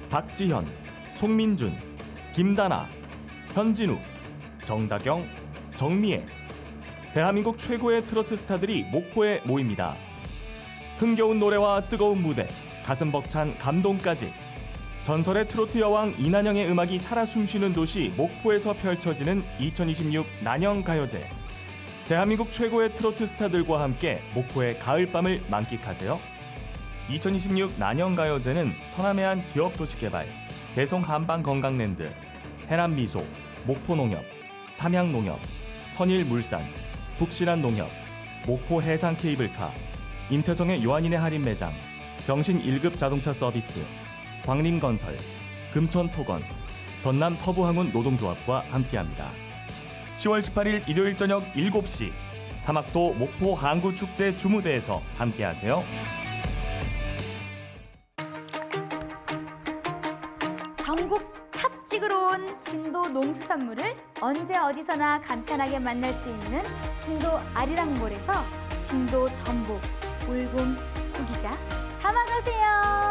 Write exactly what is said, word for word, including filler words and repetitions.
박지현, 송민준, 김다나, 현진우, 정다경, 정미애. 대한민국 최고의 트로트 스타들이 목포에 모입니다. 흥겨운 노래와 뜨거운 무대, 가슴 벅찬 감동까지. 전설의 트로트 여왕 이난영의 음악이 살아 숨쉬는 도시 목포에서 펼쳐지는 이천이십육 난영가요제. 대한민국 최고의 트로트 스타들과 함께 목포의 가을밤을 만끽하세요. 이천이십육 난영가요제는 천안해안 기업도시개발, 대성한방건강랜드, 해남미소, 목포농협, 삼양농협, 선일물산, 북신한농협, 목포해상케이블카, 임태성의 요한인의 할인매장, 병신 일 급 자동차 서비스, 광림건설, 금천토건, 전남 서부항운 노동조합과 함께합니다. 시월 십팔일 일요일 저녁 일곱 시 사막도 목포 항구축제 주무대에서 함께하세요. 전국 탑 찍으러 온 진도 농수산물을 언제 어디서나 간편하게 만날 수 있는 진도 아리랑몰에서 진도 전복, 울금, 구기자 담아가세요.